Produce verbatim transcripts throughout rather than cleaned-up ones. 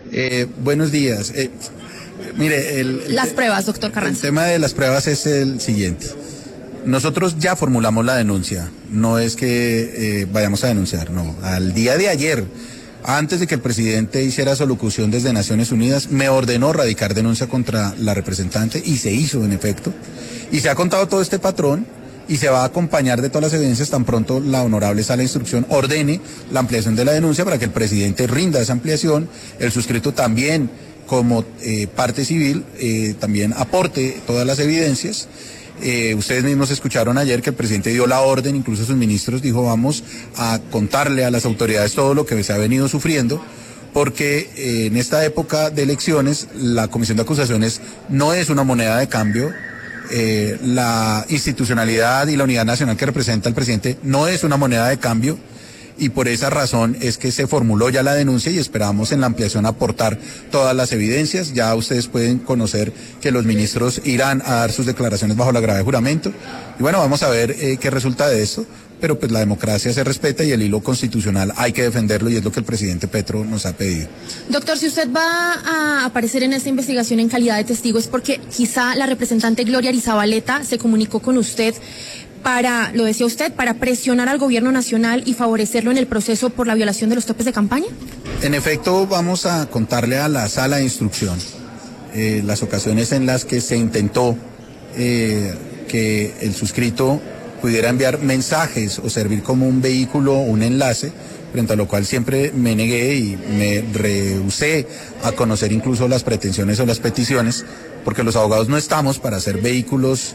Eh, buenos días. Eh, mire, el, el las pruebas, doctor Carranza. El tema de las pruebas es el siguiente. Nosotros ya formulamos la denuncia. No es que eh, vayamos a denunciar, no. Al día de ayer, antes de que el presidente hiciera su locución desde Naciones Unidas, me ordenó radicar denuncia contra la representante y se hizo, en efecto. Y se ha contado todo este patrón y se va a acompañar de todas las evidencias tan pronto la honorable sala de instrucción ordene la ampliación de la denuncia para que el presidente rinda esa ampliación, el suscrito también como eh, parte civil eh, también aporte todas las evidencias. Eh, ustedes mismos escucharon ayer que el presidente dio la orden, incluso sus ministros dijo vamos a contarle a las autoridades todo lo que se ha venido sufriendo, porque eh, en esta época de elecciones la comisión de acusaciones no es una moneda de cambio. Eh, la institucionalidad y la unidad nacional que representa el presidente no es una moneda de cambio y por esa razón es que se formuló ya la denuncia y esperamos en la ampliación aportar todas las evidencias. Ya ustedes pueden conocer que los ministros irán a dar sus declaraciones bajo la grave juramento y bueno, vamos a ver eh, qué resulta de esto, pero pues la democracia se respeta y el hilo constitucional hay que defenderlo y es lo que el presidente Petro nos ha pedido. Doctor, si usted va a aparecer en esta investigación en calidad de testigo es porque quizá la representante Gloria Arizabaleta se comunicó con usted para, lo decía usted, para presionar al gobierno nacional y favorecerlo en el proceso por la violación de los topes de campaña. En efecto, vamos a contarle a la sala de instrucción eh, las ocasiones en las que se intentó eh, que el suscrito pudiera enviar mensajes o servir como un vehículo, un enlace, frente a lo cual siempre me negué y me rehusé a conocer incluso las pretensiones o las peticiones, porque los abogados no estamos para hacer vehículos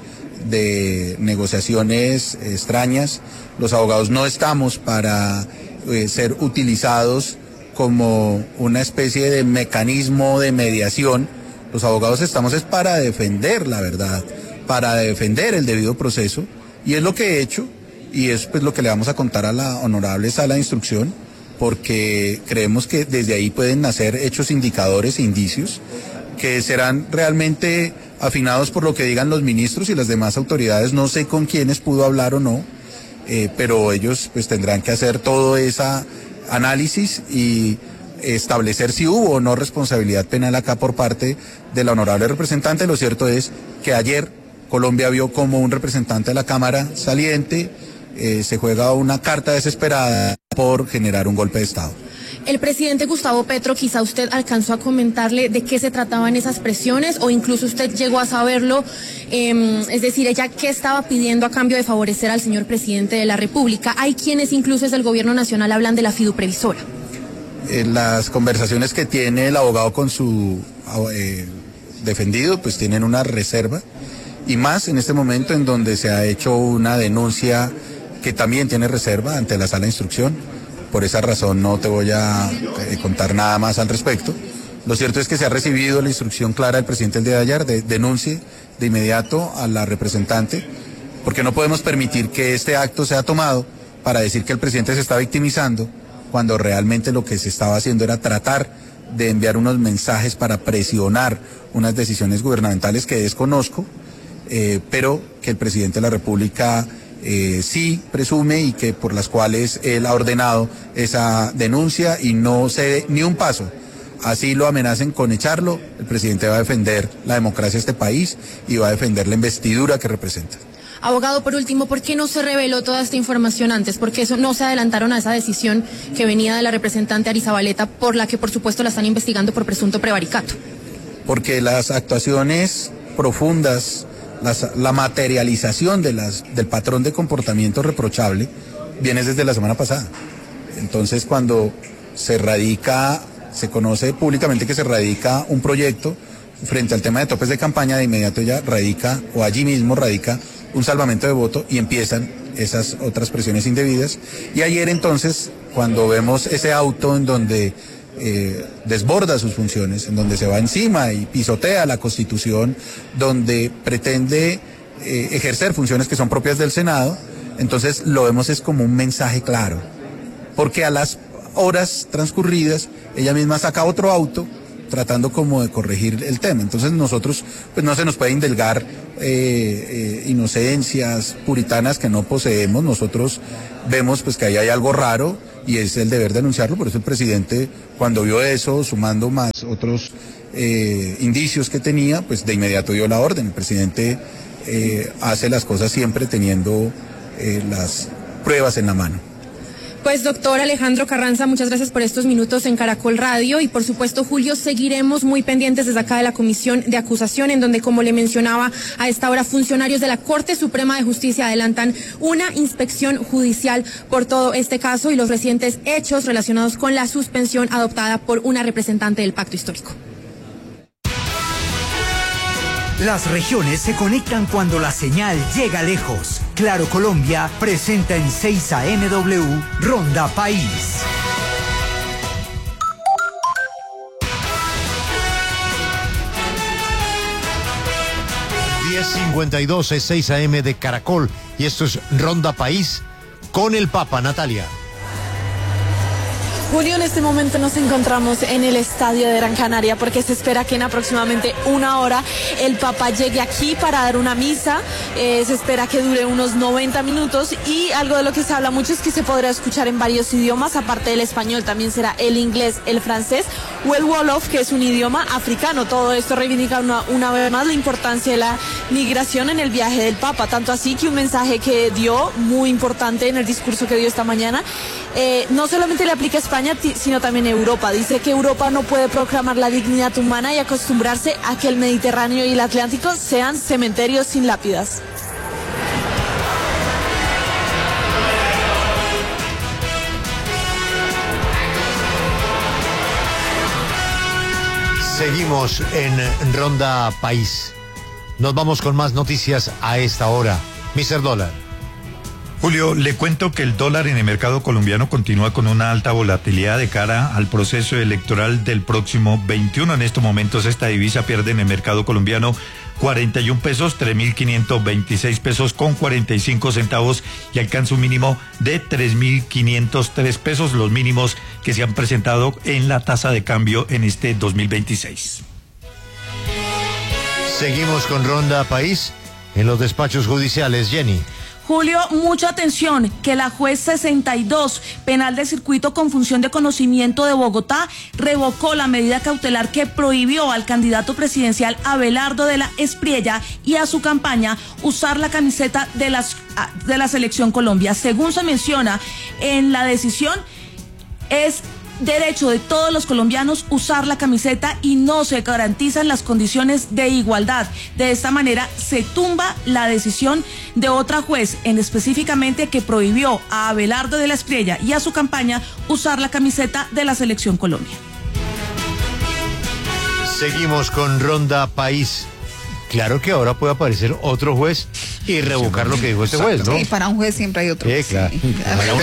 de negociaciones extrañas, los abogados no estamos para eh, ser utilizados como una especie de mecanismo de mediación, los abogados estamos es para defender la verdad, para defender el debido proceso. Y es lo que he hecho y es pues lo que le vamos a contar a la honorable sala de instrucción, porque creemos que desde ahí pueden nacer hechos indicadores e indicios que serán realmente afinados por lo que digan los ministros y las demás autoridades. No sé con quiénes pudo hablar o no, eh, pero ellos pues tendrán que hacer todo ese análisis y establecer si hubo o no responsabilidad penal acá por parte de la honorable representante. Lo cierto es que ayer Colombia vio como un representante de la Cámara saliente eh, se juega una carta desesperada por generar un golpe de Estado. El presidente Gustavo Petro, quizá usted alcanzó a comentarle de qué se trataban esas presiones o incluso usted llegó a saberlo, eh, es decir, ella qué estaba pidiendo a cambio de favorecer al señor presidente de la República. Hay quienes incluso desde el gobierno nacional hablan de la fiduprevisora. Eh, las conversaciones que tiene el abogado con su eh, defendido pues tienen una reserva. Y más en este momento en donde se ha hecho una denuncia que también tiene reserva ante la sala de instrucción. Por esa razón no te voy a eh, contar nada más al respecto. Lo cierto es que se ha recibido la instrucción clara del presidente el día de ayer de denuncie de inmediato a la representante, porque no podemos permitir que este acto sea tomado para decir que el presidente se está victimizando, cuando realmente lo que se estaba haciendo era tratar de enviar unos mensajes para presionar unas decisiones gubernamentales que desconozco. Eh, pero que el presidente de la República eh, sí presume y que por las cuales él ha ordenado esa denuncia y no cede ni un paso. Así lo amenacen con echarlo, el presidente va a defender la democracia de este país y va a defender la investidura que representa. Abogado, por último, ¿por qué no se reveló toda esta información antes? ¿Por qué eso no se adelantaron a esa decisión que venía de la representante Arizabaleta, por la que por supuesto la están investigando por presunto prevaricato? Porque las actuaciones profundas, Las, la materialización de las, del patrón de comportamiento reprochable viene desde la semana pasada. Entonces, cuando se radica, se conoce públicamente que se radica un proyecto frente al tema de topes de campaña, de inmediato ya radica, o allí mismo radica un salvamento de voto y empiezan esas otras presiones indebidas. Y ayer entonces, cuando vemos ese auto en donde Eh, desborda sus funciones, en donde se va encima y pisotea la Constitución, donde pretende eh, ejercer funciones que son propias del Senado, entonces lo vemos es como un mensaje claro, porque a las horas transcurridas ella misma saca otro auto tratando como de corregir el tema. Entonces nosotros pues no se nos puede indulgar eh, eh, inocencias puritanas que no poseemos. Nosotros vemos pues que ahí hay algo raro y es el deber denunciarlo. Por eso el presidente, cuando vio eso, sumando más otros eh, indicios que tenía, pues de inmediato dio la orden. El presidente eh, hace las cosas siempre teniendo eh, las pruebas en la mano. Pues doctor Alejandro Carranza, muchas gracias por estos minutos en Caracol Radio y por supuesto, Julio, seguiremos muy pendientes desde acá de la Comisión de Acusación, en donde, como le mencionaba, a esta hora funcionarios de la Corte Suprema de Justicia adelantan una inspección judicial por todo este caso y los recientes hechos relacionados con la suspensión adoptada por una representante del Pacto Histórico. Las regiones se conectan cuando la señal llega lejos. Claro Colombia presenta en seis A M W Ronda País. diez cincuenta y dos es seis A M de Caracol y esto es Ronda País con el Papa. Natalia. Julio, en este momento nos encontramos en el estadio de Gran Canaria porque se espera que en aproximadamente una hora el Papa llegue aquí para dar una misa. Eh, se espera que dure unos noventa minutos y algo de lo que se habla mucho es que se podrá escuchar en varios idiomas, aparte del español también será el inglés, el francés o el wolof, que es un idioma africano. Todo esto reivindica una, una vez más la importancia de la migración en el viaje del Papa, tanto así que un mensaje que dio muy importante en el discurso que dio esta mañana, eh, no solamente le aplica a España, sino también Europa. Dice que Europa no puede proclamar la dignidad humana y acostumbrarse a que el Mediterráneo y el Atlántico sean cementerios sin lápidas. Seguimos en Ronda País. Nos vamos con más noticias a esta hora. mister Dólar. Julio, le cuento que el dólar en el mercado colombiano continúa con una alta volatilidad de cara al proceso electoral del próximo veintiuno. En estos momentos esta divisa pierde en el mercado colombiano cuarenta y un pesos, tres mil quinientos veintiséis pesos con cuarenta y cinco centavos y alcanza un mínimo de tres mil quinientos tres pesos, los mínimos que se han presentado en la tasa de cambio en este dos mil veintiséis. Seguimos con Ronda País en los despachos judiciales. Jenny. Julio, mucha atención, que la juez sesenta y dos, penal de circuito con función de conocimiento de Bogotá, revocó la medida cautelar que prohibió al candidato presidencial Abelardo de la Espriella y a su campaña usar la camiseta de, las, de la Selección Colombia. Según se menciona en la decisión, es derecho de todos los colombianos usar la camiseta y no se garantizan las condiciones de igualdad. De esta manera se tumba la decisión de otra juez, en específicamente que prohibió a Abelardo de la Espriella y a su campaña usar la camiseta de la Selección Colombia. Seguimos con Ronda País. Claro que ahora puede aparecer otro juez y revocar lo que dijo este juez, ¿no? Sí, para un juez siempre hay otro. Sí, claro. Sí.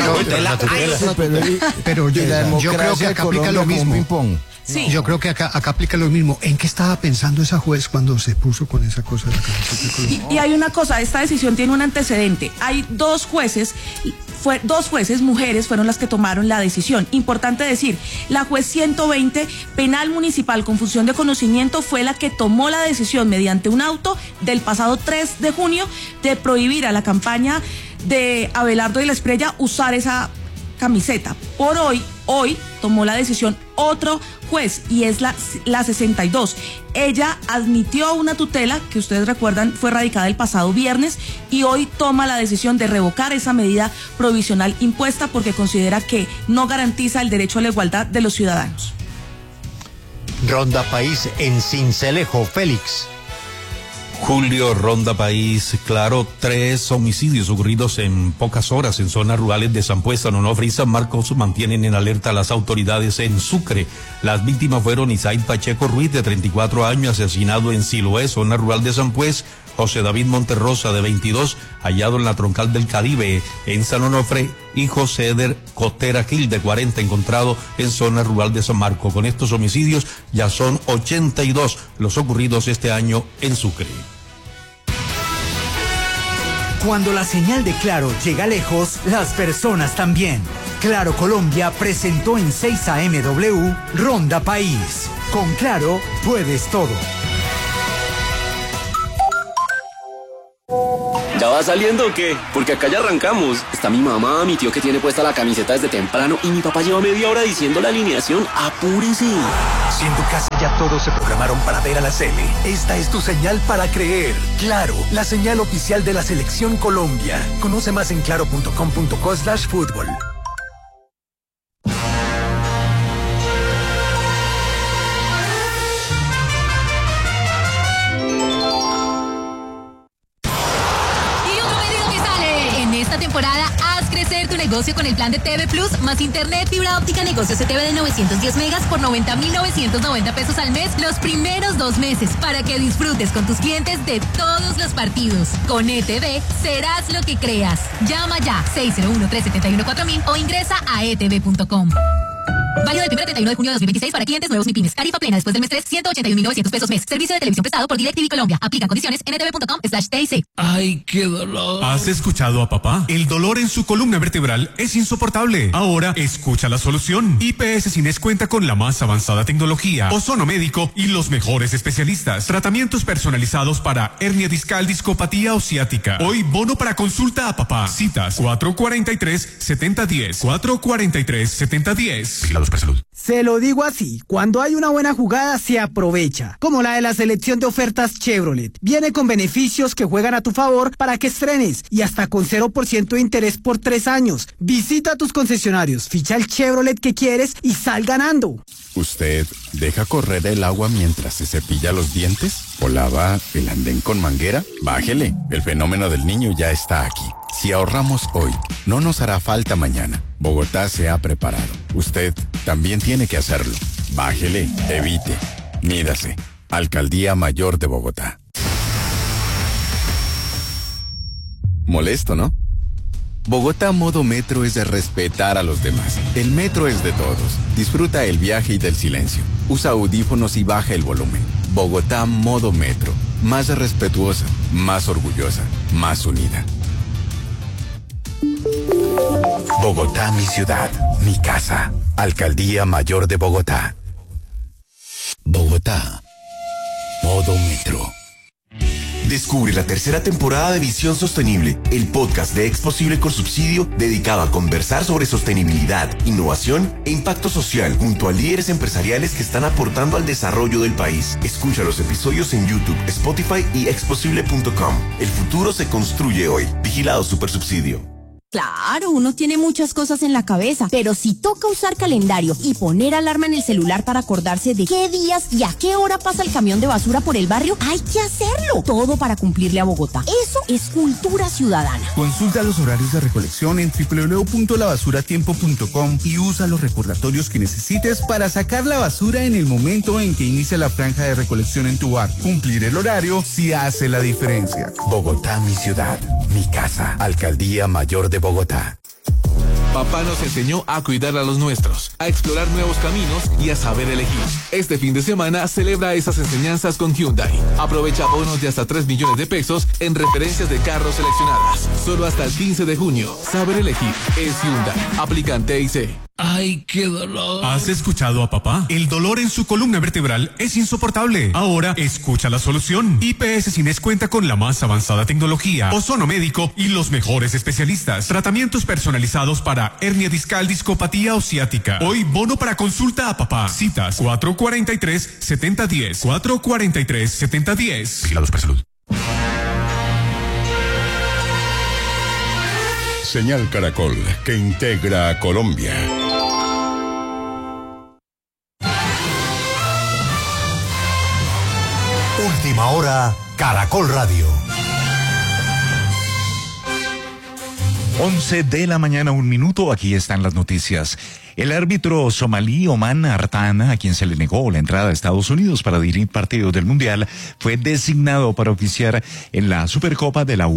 Pero yo, yo creo que acá aplica lo mismo. Sí. Yo creo que acá, acá aplica lo mismo. ¿En qué estaba pensando esa juez cuando se puso con esa cosa de la camiseta? Y, y hay una cosa, esta decisión tiene un antecedente. Hay dos jueces, fue, dos jueces mujeres fueron las que tomaron la decisión. Importante decir, la juez ciento veinte, penal municipal con función de conocimiento, fue la que tomó la decisión mediante un auto del pasado tres de junio de prohibir a la campaña de Abelardo de la Espriella usar esa camiseta. Por hoy, hoy tomó la decisión otro juez y es la, la sesenta y dos. Ella admitió una tutela que ustedes recuerdan fue radicada el pasado viernes y hoy toma la decisión de revocar esa medida provisional impuesta porque considera que no garantiza el derecho a la igualdad de los ciudadanos. Ronda País en Sincelejo. Félix. Julio, Ronda País, claro, tres homicidios ocurridos en pocas horas en zonas rurales de San Pues, San Onofre y San Marcos mantienen en alerta a las autoridades en Sucre. Las víctimas fueron Isaid Pacheco Ruiz, de treinta y cuatro años, asesinado en Siloé, zona rural de San Pues; José David Monterrosa, de veintidós, hallado en la troncal del Caribe, en San Onofre; y José Eder Cotera Gil, de cuarenta, encontrado en zona rural de San Marcos. Con estos homicidios ya son ochenta y dos los ocurridos este año en Sucre. Cuando la señal de Claro llega lejos, las personas también. Claro Colombia presentó en seis A M W Ronda País. Con Claro, puedes todo. ¿Ya va saliendo o qué? Porque acá ya arrancamos. Está mi mamá, mi tío que tiene puesta la camiseta desde temprano y mi papá lleva media hora diciendo la alineación. ¡Apúrese! Si en tu casa ya todos se programaron para ver a la Sele, esta es tu señal para creer. Claro, la señal oficial de la Selección Colombia. Conoce más en claro punto com punto co slash fútbol. Temporada, haz crecer tu negocio con el plan de T V Plus más internet fibra óptica negocio C T V de novecientos diez megas por noventa mil novecientos noventa pesos al mes los primeros dos meses para que disfrutes con tus clientes de todos los partidos. Con E T V serás lo que creas. Llama ya seis cero uno, tres siete uno, cuatro mil o ingresa a e t v punto com. Válido del primero al treinta y uno de junio de dos mil veintiséis para clientes nuevos ni pymes. Tarifa plena después del mes tres, ciento ochenta y un mil novecientos pesos mes. Servicio de televisión prestado por DirecTV Colombia. Aplica condiciones en e t v punto com slash t i c. Ay, qué dolor. ¿Has escuchado a papá? El dolor en su columna vertebral es insoportable. Ahora escucha la solución. I P S Cines cuenta con la más avanzada tecnología, ozono médico y los mejores especialistas. Tratamientos personalizados para hernia discal, discopatía o ciática. Hoy bono para consulta a papá. Citas cuatro cuarenta y tres, setenta diez. cuatro cuarenta y tres, setenta diez. Vigilados por salud. Se lo digo así, cuando hay una buena jugada se aprovecha, como la de la selección de ofertas Chevrolet. Viene con beneficios que juegan a tu favor para que estrenes y hasta con cero por ciento de interés por tres años. Visita tus concesionarios, ficha el Chevrolet que quieres y sal ganando. ¿Usted deja correr el agua mientras se cepilla los dientes? ¿O lava el andén con manguera? Bájele, el fenómeno del niño ya está aquí. Si ahorramos hoy, no nos hará falta mañana. Bogotá se ha preparado. Usted también tiene que hacerlo. Bájele, evite, mídase. Alcaldía Mayor de Bogotá. Molesto, ¿no? Bogotá Modo Metro es de respetar a los demás. El metro es de todos. Disfruta el viaje y del silencio. Usa audífonos y baja el volumen. Bogotá Modo Metro. Más respetuosa, más orgullosa, más unida. Bogotá, mi ciudad, mi casa. Alcaldía Mayor de Bogotá. Bogotá. Modo Metro. Descubre la tercera temporada de Visión Sostenible, el podcast de Exposible con Subsidio dedicado a conversar sobre sostenibilidad, innovación e impacto social junto a líderes empresariales que están aportando al desarrollo del país. Escucha los episodios en YouTube, Spotify y exposible punto com. El futuro se construye hoy. Vigilado Supersubsidio. Claro, uno tiene muchas cosas en la cabeza, pero si toca usar calendario y poner alarma en el celular para acordarse de qué días y a qué hora pasa el camión de basura por el barrio, hay que hacerlo. Todo para cumplirle a Bogotá. Eso es cultura ciudadana. Consulta los horarios de recolección en doble u doble u doble u punto la basura tiempo punto com y usa los recordatorios que necesites para sacar la basura en el momento en que inicia la franja de recolección en tu barrio. Cumplir el horario sí hace la diferencia. Bogotá, mi ciudad, mi casa. Alcaldía Mayor de Bogotá. Papá nos enseñó a cuidar a los nuestros, a explorar nuevos caminos y a saber elegir. Este fin de semana celebra esas enseñanzas con Hyundai. Aprovecha bonos de hasta tres millones de pesos en referencias de carros seleccionadas. Solo hasta el quince de junio. Saber elegir es Hyundai. Aplican T I C. Ay, qué dolor. ¿Has escuchado a papá? El dolor en su columna vertebral es insoportable. Ahora escucha la solución. I P S Cines cuenta con la más avanzada tecnología, ozono médico y los mejores especialistas. Tratamientos personalizados para hernia discal, discopatía o ciática. Hoy bono para consulta a papá. Citas cuatro cuarenta y tres, setenta diez. cuatro cuarenta y tres, setenta diez. Vigilados por salud. Señal Caracol, que integra a Colombia. Última hora, Caracol Radio. once de la mañana, un minuto, aquí están las noticias. El árbitro somalí Oman Artana, a quien se le negó la entrada a Estados Unidos para dirigir partidos del Mundial, fue designado para oficiar en la Supercopa de la U